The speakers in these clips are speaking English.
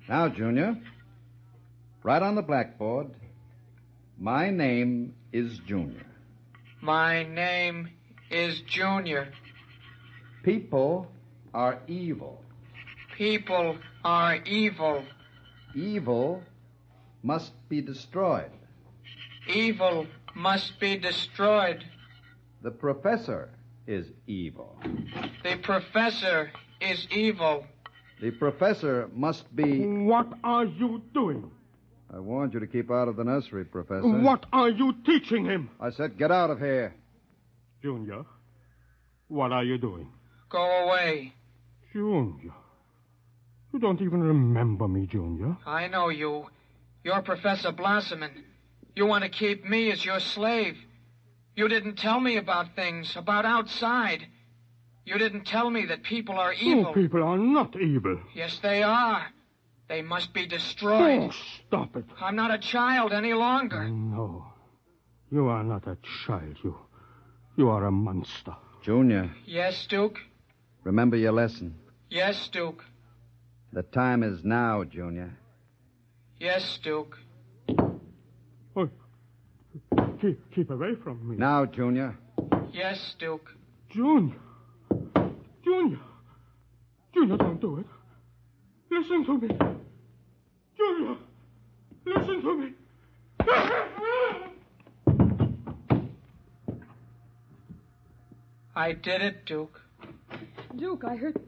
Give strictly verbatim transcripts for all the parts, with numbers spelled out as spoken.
Now, Junior, write on the blackboard, my name is Junior. My name is Junior. People are evil. People are evil. Evil must be destroyed. Evil must be destroyed. The professor is evil. The professor is evil. The professor must be... What are you doing? I warned you to keep out of the nursery, Professor. What are you teaching him? I said get out of here. Junior, what are you doing? Go away. Junior, you don't even remember me, Junior. I know you. You're Professor Blossomon. You want to keep me as your slave. You didn't tell me about things, about outside. You didn't tell me that people are evil. Oh, people are not evil. Yes, they are. They must be destroyed. Oh, stop it. I'm not a child any longer. No. You are not a child. You, you are a monster. Junior. Yes, Duke? Remember your lesson. Yes, Duke. The time is now, Junior. Yes, Duke. Oh, keep, keep away from me. Now, Junior. Yes, Duke. Junior. Junior. Junior, don't do it. Listen to me. Junior, listen to me. I did it, Duke. Duke, I heard...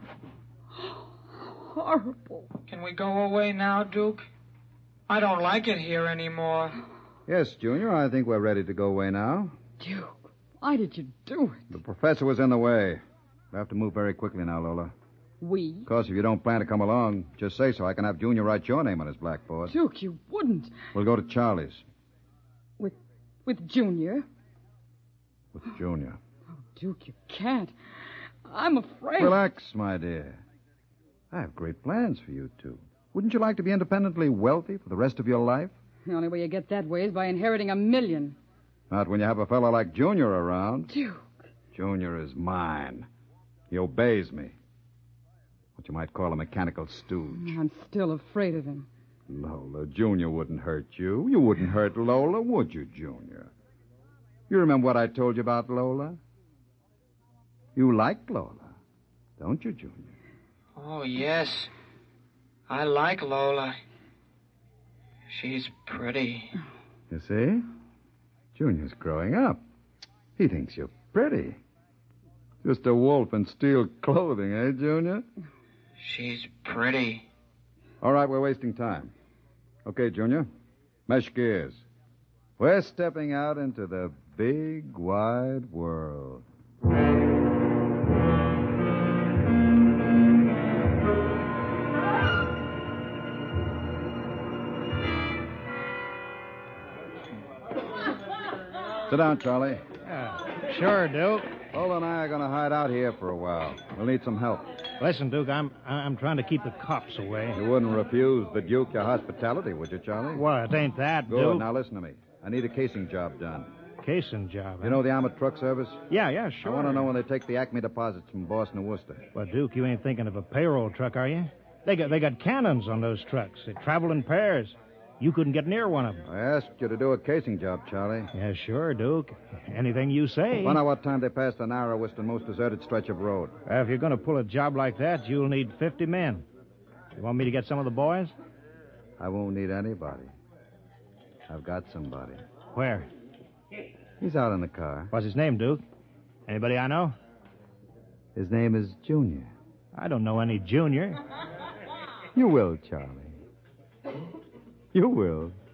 Horrible. Can we go away now, Duke? I don't like it here anymore. Yes, Junior, I think we're ready to go away now. Duke, why did you do it? The professor was in the way. We have to move very quickly now, Lola. We? Of course, if you don't plan to come along, just say so. I can have Junior write your name on his blackboard. Duke, you wouldn't. We'll go to Charlie's. With with Junior? With Junior. Oh, Duke, you can't. I'm afraid. Relax, my dear. I have great plans for you two. Wouldn't you like to be independently wealthy for the rest of your life? The only way you get that way is by inheriting a million. Not when you have a fellow like Junior around. Duke. Junior is mine. He obeys me. What you might call a mechanical stooge. I'm still afraid of him. Lola, Junior wouldn't hurt you. You wouldn't hurt Lola, would you, Junior? You remember what I told you about Lola? You like Lola, don't you, Junior? Oh, yes. I like Lola. She's pretty. You see? Junior's growing up. He thinks you're pretty. Just a wolf in steel clothing, eh, Junior? She's pretty. All right, we're wasting time. Okay, Junior. Mesh gears. We're stepping out into the big, wide world. Sit down, Charlie. Yeah, sure, Duke. Lola and I are going to hide out here for a while. We'll need some help. Listen, Duke, I'm I'm trying to keep the cops away. You wouldn't refuse the Duke your hospitality, would you, Charlie? What, ain't that, Good. Duke? Now listen to me. I need a casing job done. Casing job, huh? You know the Armored Truck Service? Yeah, yeah, sure. I want to know when they take the Acme deposits from Boston to Worcester. Well, Duke, you ain't thinking of a payroll truck, are you? They got they got cannons on those trucks. They travel in pairs. You couldn't get near one of them. I asked you to do a casing job, Charlie. Yeah, sure, Duke. Anything you say. Find out what time they passed the narrowest and most deserted stretch of road. Uh, if you're going to pull a job like that, you'll need fifty men. You want me to get some of the boys? I won't need anybody. I've got somebody. Where? He's out in the car. What's his name, Duke? Anybody I know? His name is Junior. I don't know any Junior. You will, Charlie. You will.